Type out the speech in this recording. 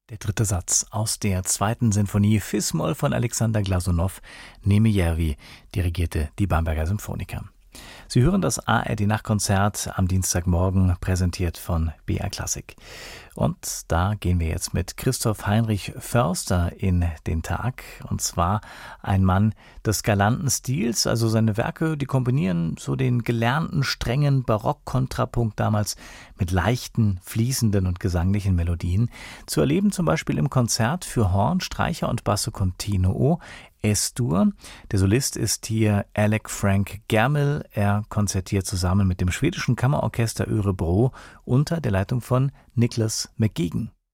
Der dritte Satz aus der zweiten Sinfonie Fis-Moll von Alexander Glasunow, Nemejerwi, dirigierte die Bamberger Symphoniker. Sie hören das ARD-Nachtkonzert am Dienstagmorgen, präsentiert von BR Klassik. Und da gehen wir jetzt mit Christoph Heinrich Förster in den Tag. Und zwar ein Mann des galanten Stils. Also seine Werke, die kombinieren so den gelernten, strengen Barock-Kontrapunkt damals mit leichten, fließenden und gesanglichen Melodien. Zu erleben zum Beispiel im Konzert für Horn, Streicher und Basso Continuo Es-Dur. Der Solist ist hier Alec Frank Germel. Er konzertiert zusammen mit dem schwedischen Kammerorchester Örebro unter der Leitung von Niklas McGeegan.